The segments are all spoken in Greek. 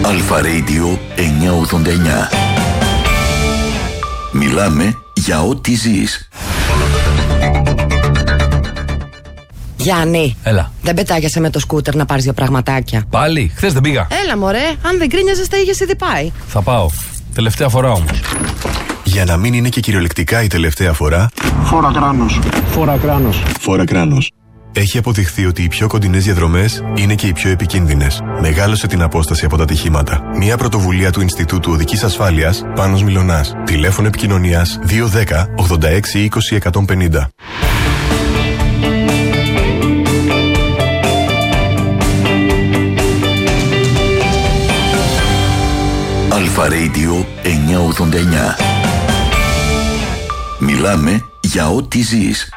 Αλφα Radio 989. Μιλάμε για ό,τι ζεις. Γιάννη, έλα. Δεν πετάγεσαι με το σκούτερ να πάρεις δύο πραγματάκια? Πάλι, χθες δεν πήγα. Έλα μωρέ, αν δεν κρίνιαζες τα είχες ήδη πάει. Θα πάω. Τελευταία φορά όμως. Για να μην είναι και κυριολεκτικά η τελευταία φορά, Φόρα κράνος. Φόρα κράνος. Φόρα κράνος. Έχει αποδειχθεί ότι οι πιο κοντινές διαδρομές είναι και οι πιο επικίνδυνες. Μεγάλωσε την απόσταση από τα ατυχήματα. Μια πρωτοβουλία του Ινστιτούτου Οδικής Ασφάλειας, Πάνος Μιλωνάς. Τηλέφωνο επικοινωνίας 210 86 20 150. Αλφα Radio 989. Μιλάμε για ό,τι ζεις.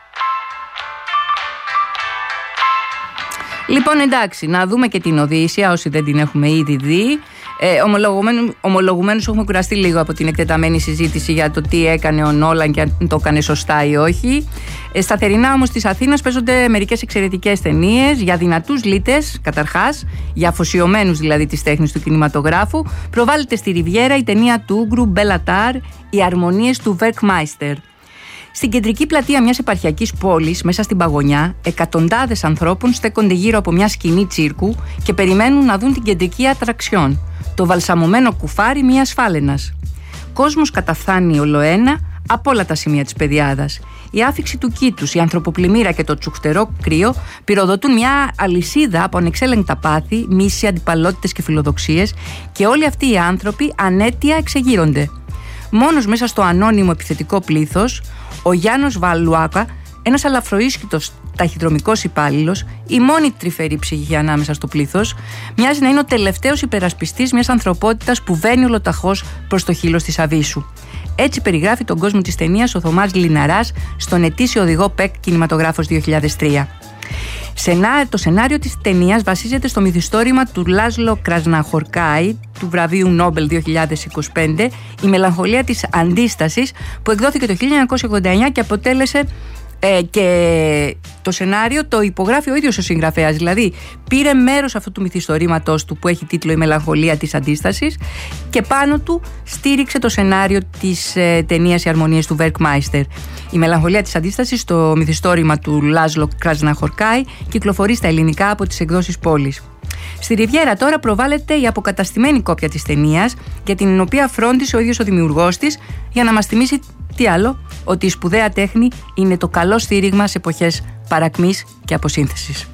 Λοιπόν, εντάξει, να δούμε και την Οδύσσεια, όσοι δεν την έχουμε ήδη δει. Ομολογουμένως έχουμε κουραστεί λίγο από την εκτεταμένη συζήτηση για το τι έκανε ο Νόλαν και αν το έκανε σωστά ή όχι. Στα θερινά όμως της Αθήνας παίζονται μερικές εξαιρετικές ταινίες για δυνατούς λύτες, καταρχάς, για αφοσιωμένους δηλαδή της τέχνης του κινηματογράφου. Προβάλλεται στη Ριβιέρα η ταινία του Ούγκρου Μπελατάρ, «Οι αρμονίες του Werkmeister». Στην κεντρική πλατεία μιας επαρχιακής πόλης, μέσα στην Παγωνιά, εκατοντάδες ανθρώπων στέκονται γύρω από μια σκηνή τσίρκου και περιμένουν να δουν την κεντρική ατραξιόν, το βαλσαμωμένο κουφάρι μιας φάλαινας. Κόσμος καταφθάνει ολοένα από όλα τα σημεία της πεδιάδας. Η άφιξη του κήτους, η ανθρωποπλημμύρα και το τσουχτερό κρύο πυροδοτούν μια αλυσίδα από ανεξέλεγκτα πάθη, μίση, αντιπαλότητες και φιλοδοξίες, και όλοι αυτοί οι άνθρωποι ανέτεια εξεγείρονται. Μόνος μέσα στο ανώνυμο επιθετικό πλήθος, ο Γιάννος Βαλουάκα, ένας αλαφροίσχυτος ταχυδρομικός υπάλληλος, η μόνη τρυφερή ψυχή ανάμεσα στο πλήθος, μοιάζει να είναι ο τελευταίος υπερασπιστής μιας ανθρωπότητας που βαίνει ολοταχώς προς το χείλος της αβύσσου. Έτσι περιγράφει τον κόσμο της ταινίας ο Θωμάς Λιναράς στον ετήσιο οδηγό ΠΕΚ Κινηματογράφος 2003. Το σενάριο της ταινίας βασίζεται στο μυθιστόρημα του Λάζλο Κρασναχορκάη, του βραβείου Νόμπελ 2025, «Η μελαγχολία της αντίστασης», που εκδόθηκε το 1989 και αποτέλεσε και το σενάριο το υπογράφει ο ίδιος ο συγγραφέας. Δηλαδή πήρε μέρος αυτού του μυθιστορήματος του που έχει τίτλο «Η μελαγχολία της αντίστασης» και πάνω του στήριξε το σενάριο της ταινίας «Οι αρμονίες του Werkmeister». Η μελαγχολία της αντίστασης, το μυθιστόρημα του Λάζλο Κρασναχορκάη, κυκλοφορεί στα ελληνικά από τις εκδόσεις Πόλης. Στη Ριβιέρα τώρα προβάλλεται η αποκαταστημένη κόπια της ταινίας, για την οποία φρόντισε ο ίδιος ο δημιουργός της, για να μας θυμίσει τι άλλο, ότι η σπουδαία τέχνη είναι το καλό στήριγμα σε εποχές παρακμής και αποσύνθεσης.